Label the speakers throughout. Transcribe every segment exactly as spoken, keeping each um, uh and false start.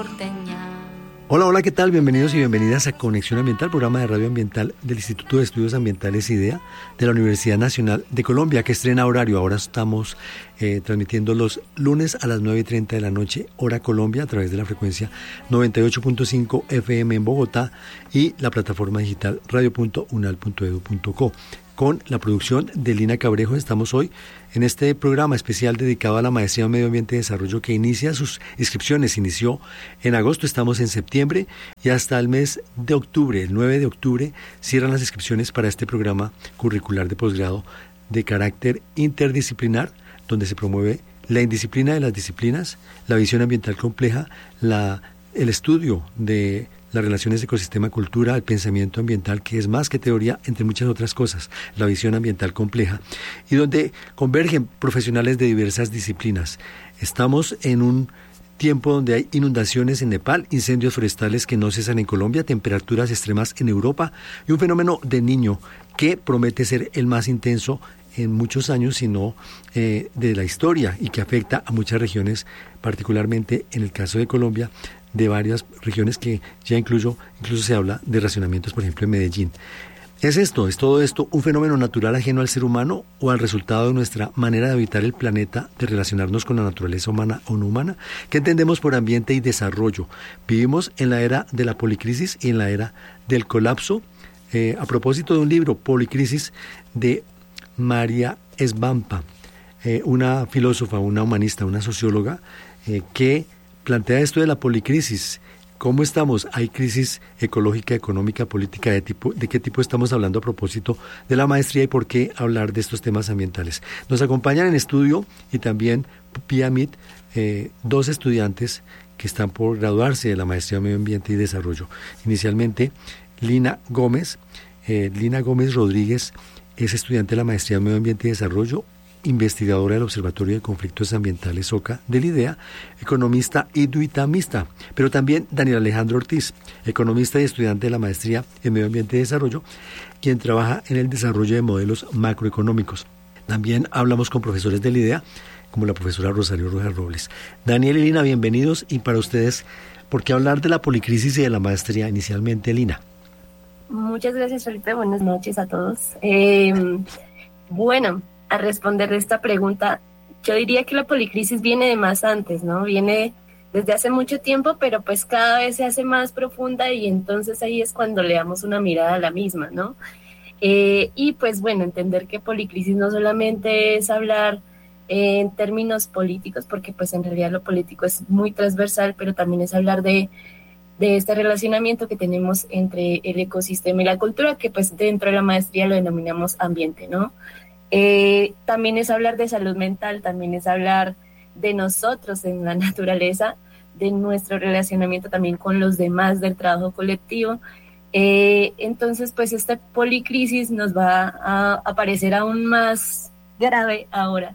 Speaker 1: Hola, hola, ¿qué tal? Bienvenidos y bienvenidas a Conexión Ambiental, programa de radio ambiental del Instituto de Estudios Ambientales IDEA de la Universidad Nacional de Colombia, que estrena horario. Ahora estamos eh, transmitiendo los lunes a las nueve y treinta de la noche, hora Colombia, a través de la frecuencia noventa y ocho punto cinco F M en Bogotá y la plataforma digital radio punto unal punto edu punto co. Con la producción de Lina Cabrejo. Estamos hoy en este programa especial dedicado a la Maestría en Medio Ambiente y Desarrollo, que inicia sus inscripciones. Inició en agosto, estamos en septiembre y hasta el mes de octubre, el nueve de octubre, cierran las inscripciones para este programa curricular de posgrado de carácter interdisciplinar, donde se promueve la indisciplina de las disciplinas, la visión ambiental compleja, la, el estudio de las relaciones ecosistema-cultura, el pensamiento ambiental, que es más que teoría, entre muchas otras cosas, la visión ambiental compleja, y donde convergen profesionales de diversas disciplinas. Estamos en un tiempo donde hay inundaciones en Nepal, incendios forestales que no cesan en Colombia, temperaturas extremas en Europa y un fenómeno de Niño que promete ser el más intenso en muchos años, sino eh, de la historia, y que afecta a muchas regiones, particularmente en el caso de Colombia, de varias regiones que ya incluso, incluso se habla de racionamientos, por ejemplo en Medellín. ¿Es esto, es todo esto un fenómeno natural ajeno al ser humano o al resultado de nuestra manera de habitar el planeta, de relacionarnos con la naturaleza humana o no humana? ¿Qué entendemos por ambiente y desarrollo? Vivimos en la era de la policrisis y en la era del colapso. Eh, a propósito de un libro, Policrisis, de María Svampa, eh, una filósofa, una humanista, una socióloga, eh, que plantea esto de la policrisis. ¿Cómo estamos? ¿Hay crisis ecológica, económica, política? ¿De tipo, de qué tipo estamos hablando a propósito de la maestría y por qué hablar de estos temas ambientales? Nos acompañan en estudio y también vía Meet eh, dos estudiantes que están por graduarse de la maestría en Medio Ambiente y Desarrollo. Inicialmente, Lina Gómez. Eh, Lina Gómez Rodríguez es estudiante de la maestría en Medio Ambiente y Desarrollo, investigadora del Observatorio de Conflictos Ambientales OCA del IDEA, economista y duitamista, pero también Daniel Alejandro Ortiz, economista y estudiante de la maestría en Medio Ambiente y Desarrollo, quien trabaja en el desarrollo de modelos macroeconómicos. También hablamos con profesores del IDEA, como la profesora Rosario Rojas Robles. Daniel y Lina, bienvenidos. Y para ustedes, ¿por qué hablar de la policrisis y de la maestría inicialmente, Lina?
Speaker 2: Muchas gracias, Felipe. Buenas noches a todos. Eh, bueno, a responder esta pregunta, yo diría que la policrisis viene de más antes, ¿no? Viene desde hace mucho tiempo, pero pues cada vez se hace más profunda y entonces ahí es cuando le damos una mirada a la misma, ¿no? Eh, y pues bueno, entender que policrisis no solamente es hablar eh, en términos políticos, porque pues en realidad lo político es muy transversal, pero también es hablar de, de este relacionamiento que tenemos entre el ecosistema y la cultura, que pues dentro de la maestría lo denominamos ambiente, ¿no? Eh, también es hablar de salud mental, también es hablar de nosotros en la naturaleza, de nuestro relacionamiento también con los demás, del trabajo colectivo. Eh, entonces, pues esta policrisis nos va a aparecer aún más grave ahora.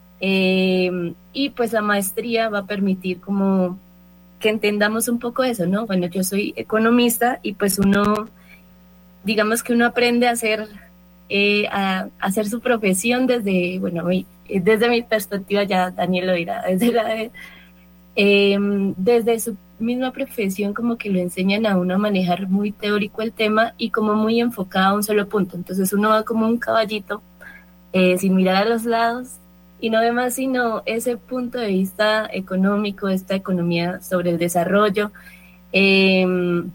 Speaker 2: Eh, y pues la maestría va a permitir como que entendamos un poco eso, ¿no? Bueno, yo soy economista y pues uno, digamos que uno aprende a hacer... Eh, a, a hacer su profesión desde, bueno, mi, desde mi perspectiva, ya Daniel lo dirá, desde, la de, eh, desde su misma profesión como que lo enseñan a uno a manejar muy teórico el tema y como muy enfocado a un solo punto. Entonces uno va como un caballito eh, sin mirar a los lados y no ve más sino ese punto de vista económico, esta economía sobre el desarrollo, eh,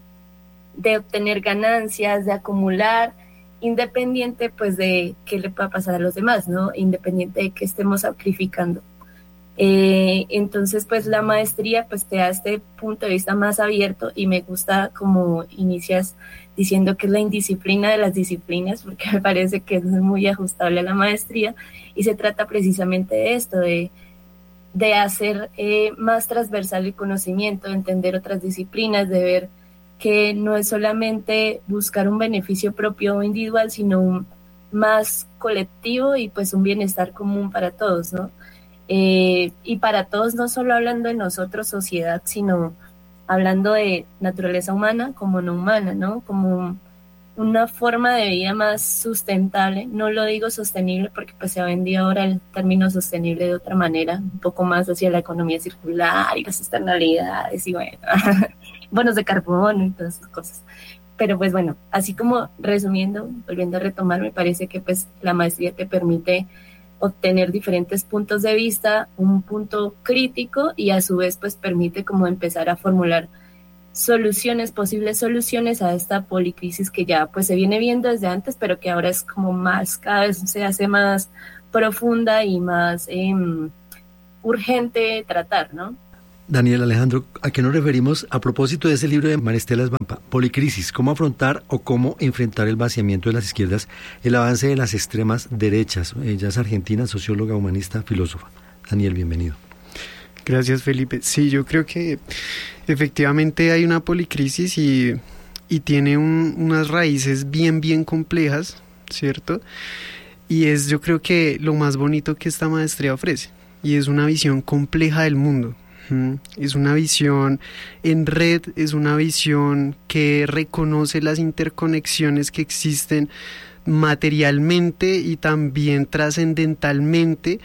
Speaker 2: de obtener ganancias, de acumular, independiente pues de qué le pueda pasar a los demás, ¿no? Independiente de que estemos sacrificando. Eh, entonces pues la maestría pues te da este punto de vista más abierto y me gusta como inicias diciendo que es la indisciplina de las disciplinas, porque me parece que es muy ajustable a la maestría y se trata precisamente de esto, de, de hacer eh, más transversal el conocimiento, de entender otras disciplinas, de ver que no es solamente buscar un beneficio propio o individual, sino un más colectivo y pues un bienestar común para todos, ¿no? Eh, y para todos, no solo hablando de nosotros, sociedad, sino hablando de naturaleza humana como no humana, ¿no? Como una forma de vida más sustentable. No lo digo sostenible porque pues se ha vendido ahora el término sostenible de otra manera, un poco más hacia la economía circular y las externalidades y bueno, bonos de carbono y todas esas cosas. Pero pues bueno, así como resumiendo, volviendo a retomar, me parece que pues la maestría te permite obtener diferentes puntos de vista, un punto crítico y a su vez pues permite como empezar a formular soluciones, posibles soluciones a esta policrisis que ya pues se viene viendo desde antes, pero que ahora es como más, cada vez se hace más profunda y más eh, urgente tratar, ¿no?
Speaker 1: Daniel Alejandro, ¿a qué nos referimos a propósito de ese libro de María Estela Svampa, Policrisis? ¿Cómo afrontar o cómo enfrentar el vaciamiento de las izquierdas, el avance de las extremas derechas? Ella es argentina, socióloga, humanista, filósofa. Daniel, bienvenido.
Speaker 3: Gracias, Felipe. Sí, yo creo que efectivamente hay una policrisis y, y tiene un, unas raíces bien, bien complejas, ¿cierto? Y es, yo creo que lo más bonito que esta maestría ofrece, y es una visión compleja del mundo. Es una visión en red, es una visión que reconoce las interconexiones que existen materialmente y también trascendentalmente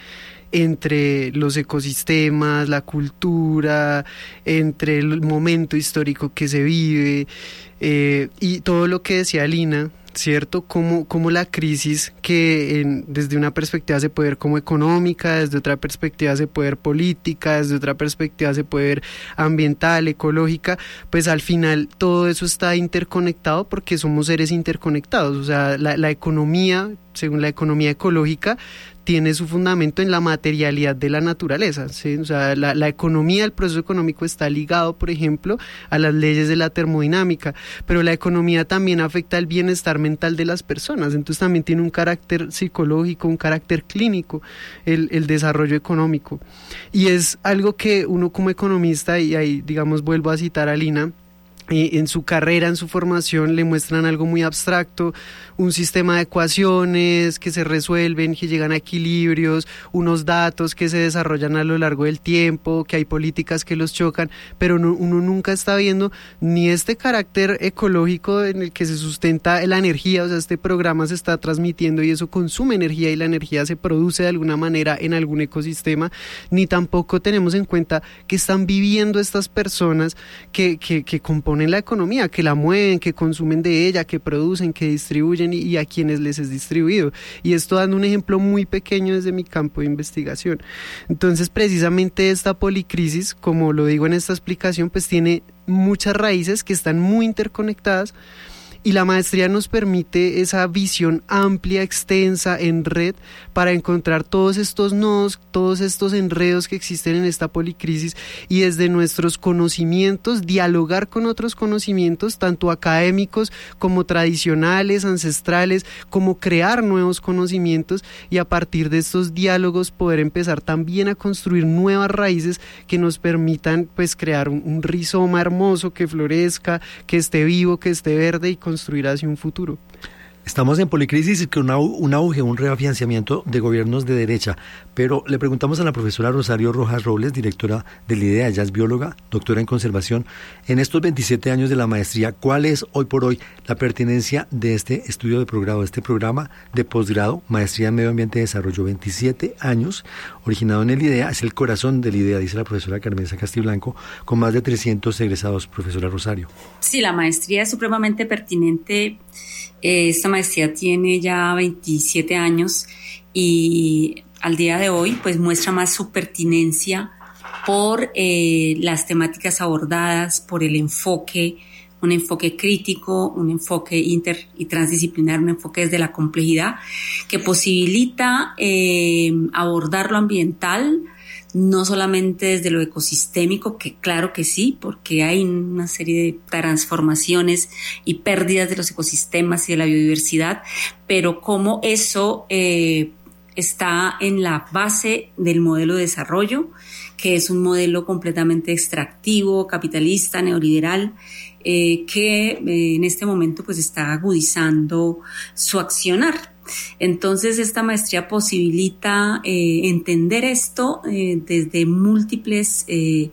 Speaker 3: entre los ecosistemas, la cultura, entre el momento histórico que se vive eh, y todo lo que decía Lina, ¿cierto? Como, como la crisis que en, desde una perspectiva se puede ver como económica, desde otra perspectiva se puede ver política, desde otra perspectiva se puede ver ambiental, ecológica, pues al final todo eso está interconectado porque somos seres interconectados, o sea, la, la economía, según la economía ecológica, tiene su fundamento en la materialidad de la naturaleza, ¿sí? O sea, la, la economía, el proceso económico está ligado, por ejemplo, a las leyes de la termodinámica, pero la economía también afecta el bienestar mental de las personas, entonces también tiene un carácter psicológico, un carácter clínico, el, el desarrollo económico. Y es algo que uno como economista, y ahí, digamos, vuelvo a citar a Lina, en su carrera, en su formación, le muestran algo muy abstracto, un sistema de ecuaciones que se resuelven, que llegan a equilibrios, unos datos que se desarrollan a lo largo del tiempo, que hay políticas que los chocan, pero no, uno nunca está viendo ni este carácter ecológico en el que se sustenta la energía, o sea, este programa se está transmitiendo y eso consume energía y la energía se produce de alguna manera en algún ecosistema, ni tampoco tenemos en cuenta que están viviendo estas personas que, que, que componen la economía, que la mueven, que consumen de ella, que producen, que distribuyen y, y a quienes les es distribuido. Y esto dando un ejemplo muy pequeño desde mi campo de investigación. Entonces, precisamente esta policrisis, como lo digo en esta explicación, pues tiene muchas raíces que están muy interconectadas. Y la maestría nos permite esa visión amplia, extensa, en red, para encontrar todos estos nodos, todos estos enredos que existen en esta policrisis y desde nuestros conocimientos dialogar con otros conocimientos, tanto académicos como tradicionales, ancestrales, como crear nuevos conocimientos y a partir de estos diálogos poder empezar también a construir nuevas raíces que nos permitan pues crear un, un rizoma hermoso que florezca, que esté vivo, que esté verde y construir hacia un futuro.
Speaker 1: Estamos en policrisis y con un auge, un reafianzamiento de gobiernos de derecha, pero le preguntamos a la profesora Rosario Rojas Robles, directora del IDEA, ella es bióloga, doctora en conservación, en estos veintisiete años de la maestría, ¿cuál es hoy por hoy la pertinencia de este estudio de progrado, de este programa de posgrado, Maestría en Medio Ambiente y Desarrollo, veintisiete años, originado en el IDEA, es el corazón del IDEA, dice la profesora Carmenza Castiblanco, con más de trescientos egresados, profesora Rosario?
Speaker 4: Sí, la maestría es supremamente pertinente. Esta maestría tiene ya veintisiete años y al día de hoy pues muestra más su pertinencia por eh, las temáticas abordadas, por el enfoque, un enfoque crítico, un enfoque inter y transdisciplinar, un enfoque desde la complejidad que posibilita eh, abordar lo ambiental, no solamente desde lo ecosistémico, que claro que sí, porque hay una serie de transformaciones y pérdidas de los ecosistemas y de la biodiversidad, pero cómo eso eh, está en la base del modelo de desarrollo, que es un modelo completamente extractivo, capitalista, neoliberal, eh, que eh, en este momento pues está agudizando su accionar. Entonces esta maestría posibilita eh, entender esto eh, desde múltiples eh,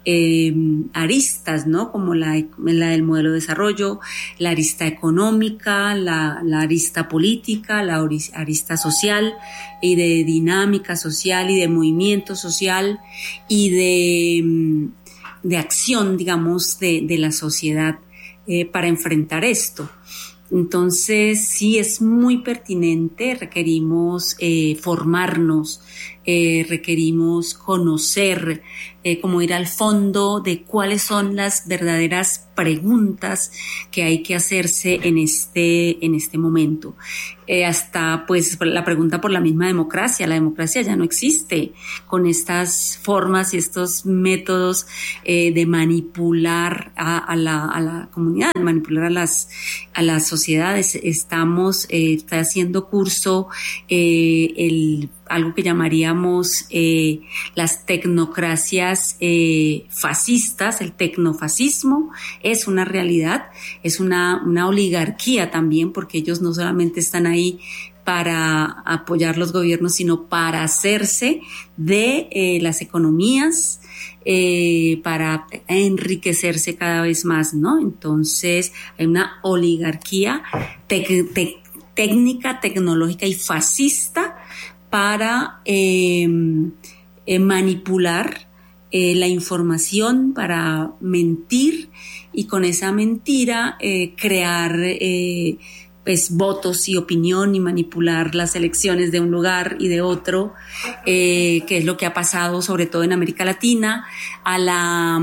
Speaker 4: eh, aristas, ¿no? Como la, la del modelo de desarrollo, la arista económica, la, la arista política, la arista social y de dinámica social y de movimiento social y de, de acción, digamos, de, de la sociedad eh, para enfrentar esto. Entonces, sí es muy pertinente, requerimos eh, formarnos, eh, requerimos conocer, eh, como ir al fondo de cuáles son las verdaderas preguntas que hay que hacerse en este, en este momento. Eh, hasta pues la pregunta por la misma democracia. La democracia ya no existe con estas formas y estos métodos eh, de manipular a, a, la, a la comunidad, de manipular a las, a las sociedades. Estamos, eh, está haciendo curso eh, el algo que llamaríamos eh, las tecnocracias eh, fascistas, el tecnofascismo es una realidad, es una, una oligarquía también, porque ellos no solamente están ahí para apoyar los gobiernos, sino para hacerse de eh, las economías, eh, para enriquecerse cada vez más, ¿no? Entonces hay una oligarquía te- te- técnica, tecnológica y fascista para eh, eh, manipular eh, la información, para mentir y con esa mentira eh, crear eh, pues votos y opinión y manipular las elecciones de un lugar y de otro, eh, que es lo que ha pasado sobre todo en América Latina, a la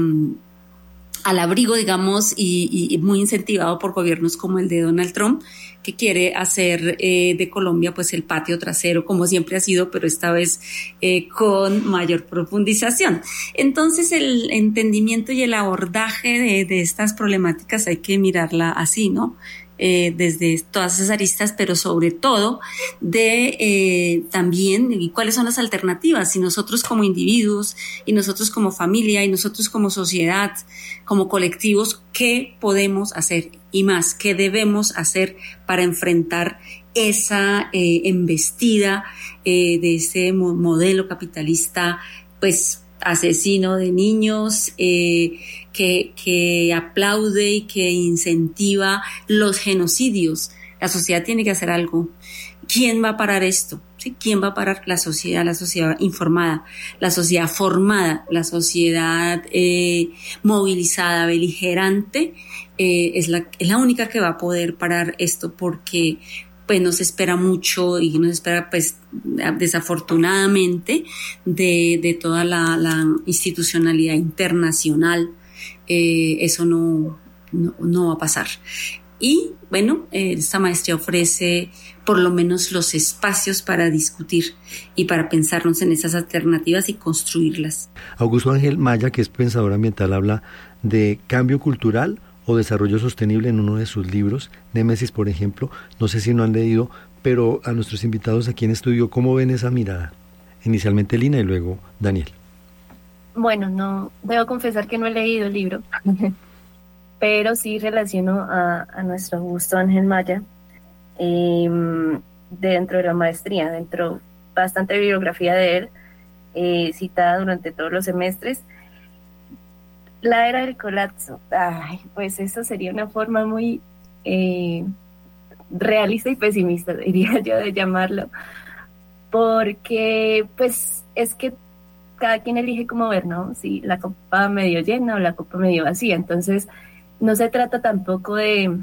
Speaker 4: al abrigo, digamos, y, y muy incentivado por gobiernos como el de Donald Trump, que quiere hacer eh, de Colombia pues el patio trasero, como siempre ha sido, pero esta vez eh, con mayor profundización. Entonces el entendimiento y el abordaje de, de estas problemáticas hay que mirarla así, ¿no? Eh, desde todas esas aristas, pero sobre todo de eh, también y cuáles son las alternativas, y nosotros como individuos, y nosotros como familia, y nosotros como sociedad, como colectivos, qué podemos hacer y más, qué debemos hacer para enfrentar esa eh, embestida eh, de ese mo- modelo capitalista, pues asesino de niños, eh, que, que aplaude y que incentiva los genocidios. La sociedad tiene que hacer algo. ¿Quién va a parar esto? ¿Sí? ¿Quién va a parar? La sociedad, la sociedad informada, la sociedad formada, la sociedad eh, movilizada, beligerante, eh, es la, es la única que va a poder parar esto, porque pues nos espera mucho y nos espera pues desafortunadamente de, de toda la, la institucionalidad internacional. Eh, eso no, no, no va a pasar. Y bueno, eh, esta maestría ofrece por lo menos los espacios para discutir y para pensarnos en esas alternativas y construirlas.
Speaker 1: Augusto Ángel Maya, que es pensador ambiental, habla de cambio cultural o desarrollo sostenible en uno de sus libros, Némesis, por ejemplo. No sé si no han leído, pero a nuestros invitados aquí en estudio, ¿cómo ven esa mirada? Inicialmente Lina y luego Daniel.
Speaker 2: Bueno, no, debo confesar que no he leído el libro, pero sí relaciono a, a nuestro Augusto Ángel Maya eh, dentro de la maestría, dentro bastante bibliografía de él, eh, citada durante todos los semestres. La era del colapso, ay, pues eso sería una forma muy eh, realista y pesimista, diría yo, de llamarlo, porque pues es que cada quien elige cómo ver, ¿no? Si la copa medio llena o la copa medio vacía. Entonces no se trata tampoco de,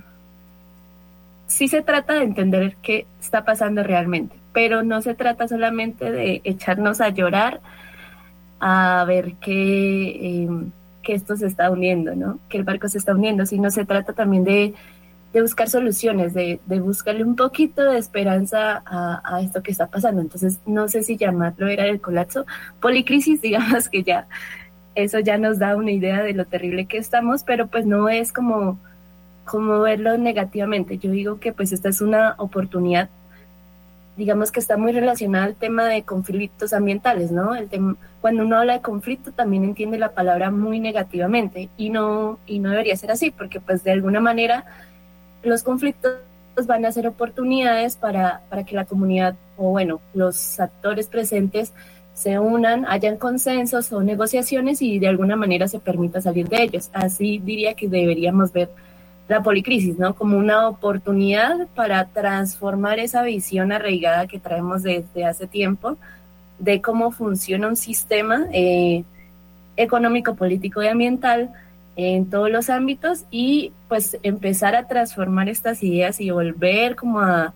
Speaker 2: sí se trata de entender qué está pasando realmente, pero no se trata solamente de echarnos a llorar, a ver que eh, que esto se está hundiendo, ¿no? Que el barco se está hundiendo, sino se trata también de, de buscar soluciones, de, de buscarle un poquito de esperanza a, a esto que está pasando. Entonces, no sé si llamarlo era el colapso, policrisis, digamos que ya, eso ya nos da una idea de lo terrible que estamos, pero pues no es como, como verlo negativamente. Yo digo que pues esta es una oportunidad, digamos que está muy relacionada al tema de conflictos ambientales, ¿no? El tema, cuando uno habla de conflicto también entiende la palabra muy negativamente y no, y no debería ser así, porque pues de alguna manera los conflictos van a ser oportunidades para, para que la comunidad, o bueno, los actores presentes se unan, hayan consensos o negociaciones y de alguna manera se permita salir de ellos. Así diría que deberíamos ver la policrisis, ¿no? Como una oportunidad para transformar esa visión arraigada que traemos desde hace tiempo de cómo funciona un sistema eh, económico, político y ambiental en todos los ámbitos y pues empezar a transformar estas ideas y volver como a,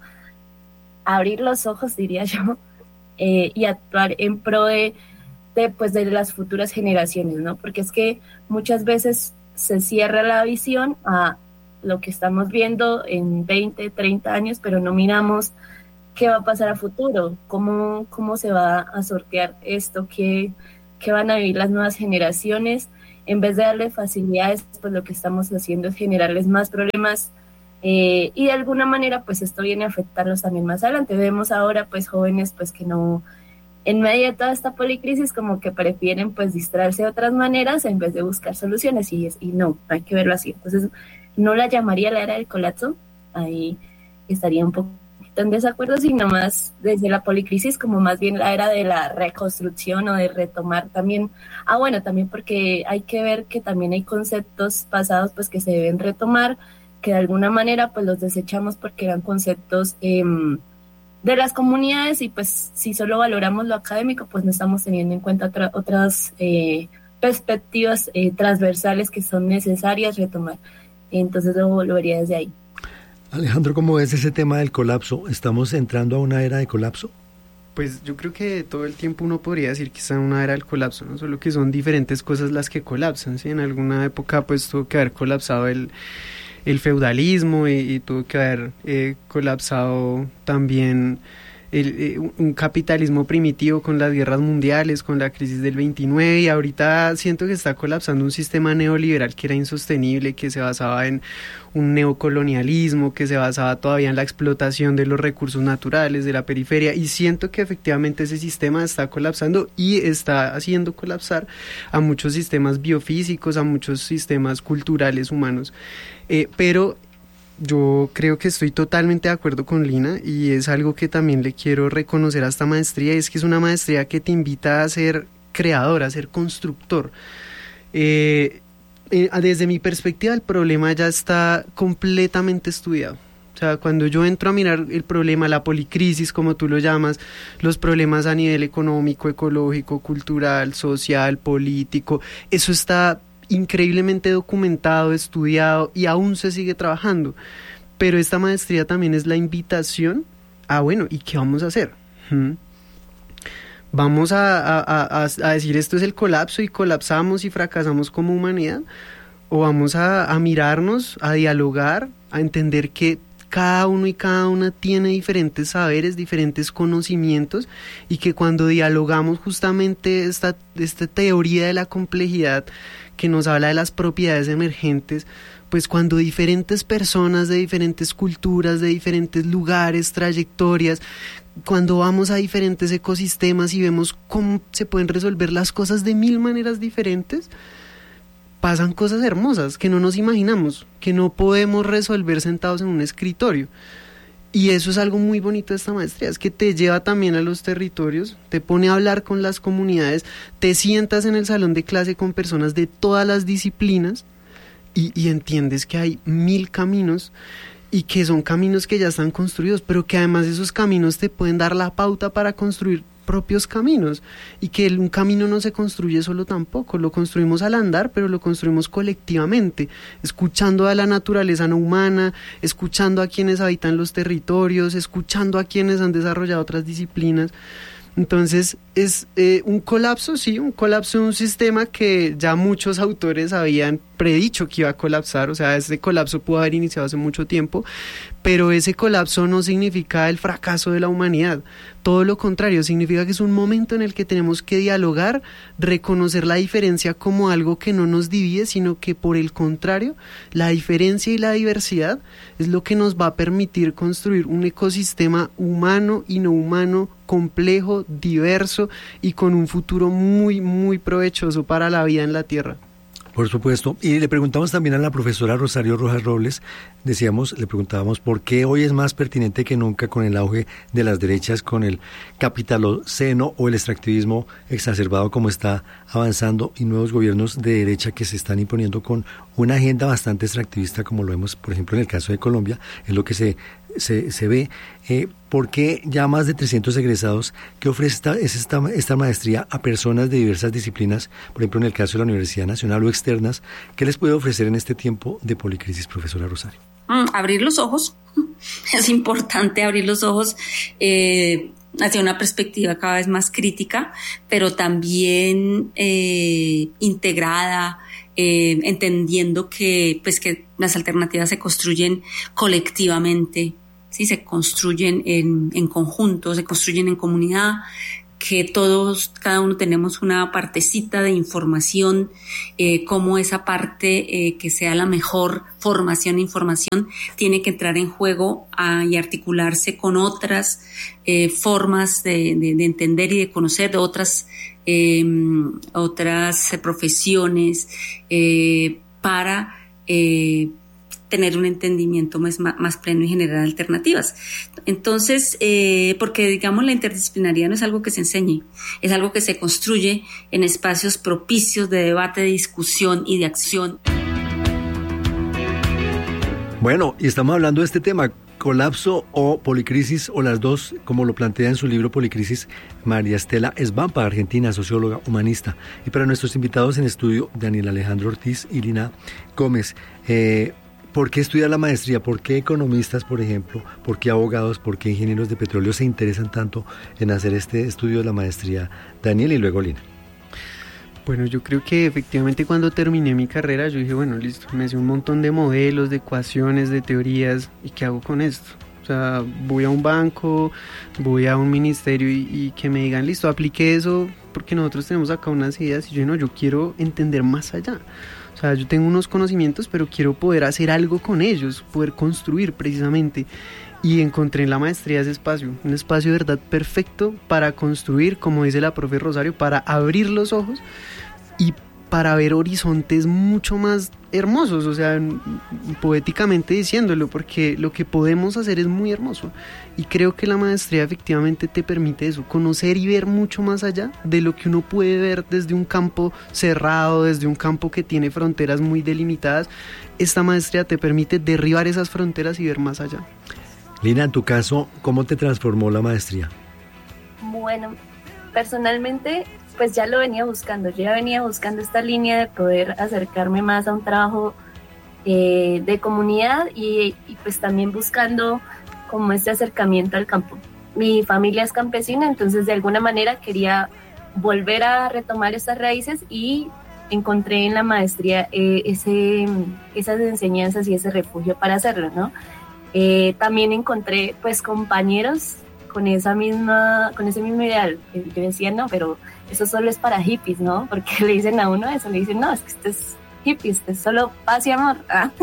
Speaker 2: a abrir los ojos, diría yo, eh, y actuar en pro de, de, pues, de las futuras generaciones, ¿no? Porque es que muchas veces se cierra la visión a lo que estamos viendo en veinte, treinta años, pero no miramos qué va a pasar a futuro, cómo, cómo se va a sortear esto, qué, qué van a vivir las nuevas generaciones. En vez de darle facilidades, pues lo que estamos haciendo es generarles más problemas eh, y de alguna manera pues esto viene a afectarlos también más adelante. Vemos ahora pues jóvenes pues que no, en medio de toda esta policrisis como que prefieren pues distraerse de otras maneras en vez de buscar soluciones y, y no, hay que verlo así. Entonces no la llamaría la era del colapso, ahí estaría un poco en desacuerdo, sino más desde la policrisis como más bien la era de la reconstrucción o de retomar también, ah bueno, también porque hay que ver que también hay conceptos pasados pues que se deben retomar, que de alguna manera pues los desechamos porque eran conceptos eh, de las comunidades y pues si solo valoramos lo académico pues no estamos teniendo en cuenta otra, otras eh, perspectivas eh, transversales que son necesarias retomar. Entonces lo, lo vería desde ahí.
Speaker 1: Alejandro, ¿cómo ves ese tema del colapso? ¿Estamos entrando a una era de colapso?
Speaker 3: Pues yo creo que todo el tiempo uno podría decir que está en una era del colapso, ¿no? Solo que son diferentes cosas las que colapsan, ¿sí? En alguna época pues tuvo que haber colapsado el, el feudalismo y, y tuvo que haber eh, colapsado también el, eh, un capitalismo primitivo con las guerras mundiales, con la crisis del veintinueve, y ahorita siento que está colapsando un sistema neoliberal que era insostenible, que se basaba en un neocolonialismo, que se basaba todavía en la explotación de los recursos naturales de la periferia, y siento que efectivamente ese sistema está colapsando y está haciendo colapsar a muchos sistemas biofísicos, a muchos sistemas culturales humanos, eh, pero yo creo que estoy totalmente de acuerdo con Lina y es algo que también le quiero reconocer a esta maestría, es que es una maestría que te invita a ser creador, a ser constructor. Eh, eh, desde mi perspectiva el problema ya está completamente estudiado. O sea, cuando yo entro a mirar el problema, la policrisis, como tú lo llamas, los problemas a nivel económico, ecológico, cultural, social, político, eso está increíblemente documentado, estudiado y aún se sigue trabajando, pero esta maestría también es la invitación a, bueno, ¿y qué vamos a hacer? ¿Mm? ¿Vamos a, a, a, a decir esto es el colapso y colapsamos y fracasamos como humanidad? ¿O vamos a, a mirarnos, a dialogar, a entender que cada uno y cada una tiene diferentes saberes, diferentes conocimientos y que cuando dialogamos justamente esta, esta teoría de la complejidad que nos habla de las propiedades emergentes, pues cuando diferentes personas de diferentes culturas, de diferentes lugares, trayectorias, cuando vamos a diferentes ecosistemas y vemos cómo se pueden resolver las cosas de mil maneras diferentes, pasan cosas hermosas que no nos imaginamos, que no podemos resolver sentados en un escritorio. Y eso es algo muy bonito de esta maestría, es que te lleva también a los territorios, te pone a hablar con las comunidades, te sientas en el salón de clase con personas de todas las disciplinas y, y entiendes que hay mil caminos y que son caminos que ya están construidos, pero que además esos caminos te pueden dar la pauta para construir propios caminos y que un camino no se construye solo tampoco, lo construimos al andar, pero lo construimos colectivamente, escuchando a la naturaleza no humana, escuchando a quienes habitan los territorios, escuchando a quienes han desarrollado otras disciplinas. Entonces es eh, un colapso, sí, un colapso de un sistema que ya muchos autores habían predicho que iba a colapsar, o sea, ese colapso pudo haber iniciado hace mucho tiempo, pero ese colapso no significa el fracaso de la humanidad, todo lo contrario, significa que es un momento en el que tenemos que dialogar, reconocer la diferencia como algo que no nos divide, sino que por el contrario, la diferencia y la diversidad es lo que nos va a permitir construir un ecosistema humano y no humano, complejo, diverso y con un futuro muy, muy provechoso para la vida en la Tierra.
Speaker 1: Por supuesto. Y le preguntamos también a la profesora Rosario Rojas Robles, decíamos, le preguntábamos por qué hoy es más pertinente que nunca con el auge de las derechas, con el capitaloceno o el extractivismo exacerbado como está avanzando y nuevos gobiernos de derecha que se están imponiendo con una agenda bastante extractivista como lo vemos, por ejemplo, en el caso de Colombia, es lo que se, se, se ve. Eh, ¿Por qué ya más de trescientos egresados que ofrece esta, es esta, esta maestría a personas de diversas disciplinas, por ejemplo, en el caso de la Universidad Nacional o externas? ¿Qué les puede ofrecer en este tiempo de policrisis, profesora Rosario?
Speaker 4: Mm, abrir los ojos. Es importante abrir los ojos eh, hacia una perspectiva cada vez más crítica, pero también eh, integrada, eh, entendiendo que, pues, que las alternativas se construyen colectivamente. Sí, se construyen en, en conjunto, se construyen en comunidad, que todos, cada uno tenemos una partecita de información, eh, como esa parte eh, que sea la mejor formación e información tiene que entrar en juego a, y articularse con otras eh, formas de, de, de entender y de conocer de otras, eh, otras profesiones eh, para eh, tener un entendimiento más, más pleno y generar alternativas. Entonces, eh, porque digamos la interdisciplinaridad no es algo que se enseñe, es algo que se construye en espacios propicios de debate, de discusión y de acción.
Speaker 1: Bueno, y estamos hablando de este tema, colapso o policrisis, o las dos, como lo plantea en su libro Policrisis, María Estela Svampa, argentina, socióloga, humanista. Y para nuestros invitados en estudio, Daniel Alejandro Ortiz y Lina Gómez, eh, ¿por qué estudiar la maestría? ¿Por qué economistas, por ejemplo? ¿Por qué abogados? ¿Por qué ingenieros de petróleo se interesan tanto en hacer este estudio de la maestría? Daniel y luego Lina.
Speaker 3: Bueno, yo creo que efectivamente cuando terminé mi carrera yo dije, bueno, listo, me hice un montón de modelos, de ecuaciones, de teorías, ¿y qué hago con esto? O sea, voy a un banco, voy a un ministerio y, y que me digan, listo, aplique eso porque nosotros tenemos acá unas ideas y yo no, yo quiero entender más allá. O sea, yo tengo unos conocimientos, pero quiero poder hacer algo con ellos, poder construir precisamente. Y encontré en la maestría ese espacio, un espacio de verdad perfecto para construir, como dice la profe Rosario, para abrir los ojos y para ver horizontes mucho más hermosos, o sea, poéticamente diciéndolo, porque lo que podemos hacer es muy hermoso. Y creo que la maestría efectivamente te permite eso, conocer y ver mucho más allá de lo que uno puede ver desde un campo cerrado, desde un campo que tiene fronteras muy delimitadas. Esta maestría te permite derribar esas fronteras y ver más allá.
Speaker 1: Lina, en tu caso, ¿cómo te transformó la maestría?
Speaker 2: Bueno, personalmente, pues ya lo venía buscando. Yo ya venía buscando esta línea de poder acercarme más a un trabajo eh, de comunidad y, y pues también buscando como este acercamiento al campo. Mi familia es campesina, entonces de alguna manera quería volver a retomar estas raíces y encontré en la maestría eh, ese, esas enseñanzas y ese refugio para hacerlo, ¿no? Eh, también encontré pues compañeros con esa misma, con ese mismo ideal. Yo decía, no, pero eso solo es para hippies, ¿no? Porque le dicen a uno eso, le dicen, no, es que esto es hippies, esto es solo paz y amor.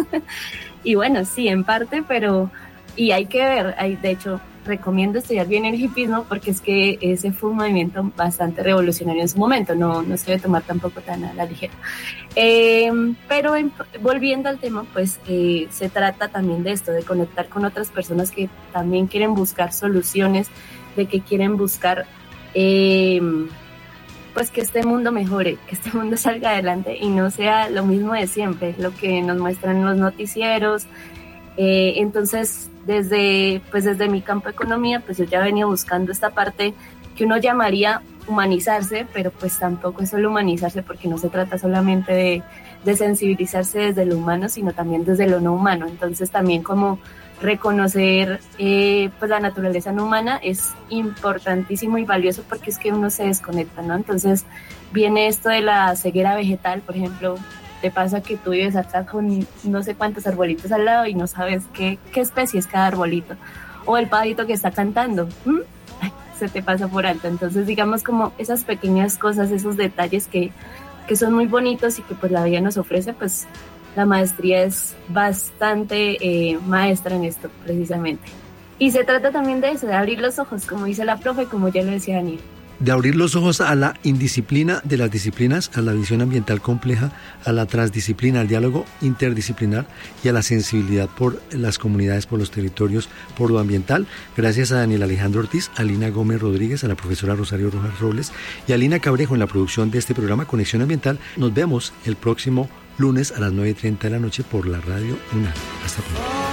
Speaker 2: Y bueno, sí, en parte, pero, y hay que ver, hay, de hecho, recomiendo estudiar bien el hippismo porque es que ese fue un movimiento bastante revolucionario en su momento, no, no se debe tomar tampoco tan a la ligera. Eh, pero en, volviendo al tema, pues eh, se trata también de esto, de conectar con otras personas que también quieren buscar soluciones, de que quieren buscar eh, pues que este mundo mejore, que este mundo salga adelante y no sea lo mismo de siempre, lo que nos muestran los noticieros. Eh, entonces, desde, pues desde mi campo de economía, pues yo ya venía buscando esta parte que uno llamaría humanizarse, pero pues tampoco es solo humanizarse porque no se trata solamente de, de sensibilizarse desde lo humano, sino también desde lo no humano. Entonces también como reconocer eh, pues la naturaleza no humana es importantísimo y valioso porque es que uno se desconecta, ¿no? Entonces viene esto de la ceguera vegetal, por ejemplo. Te pasa que tú vives acá con no sé cuántos arbolitos al lado y no sabes qué, qué especie es cada arbolito. O el pajarito que está cantando, ¿Mm? Ay, se te pasa por alto. Entonces, digamos como esas pequeñas cosas, esos detalles que, que son muy bonitos y que pues la vida nos ofrece, pues la maestría es bastante eh, maestra en esto, precisamente. Y se trata también de eso, de abrir los ojos, como dice la profe, como ya lo decía Daniel.
Speaker 1: de abrir los ojos a la indisciplina de las disciplinas, a la visión ambiental compleja, a la transdisciplina, al diálogo interdisciplinar y a la sensibilidad por las comunidades, por los territorios, por lo ambiental. Gracias a Daniel Alejandro Ortiz, a Lina Gómez Rodríguez, a la profesora Rosario Rojas Robles y a Lina Cabrejo en la producción de este programa Conexión Ambiental. Nos vemos el próximo lunes a las nueve y treinta de la noche por la Radio UNAM. Hasta pronto.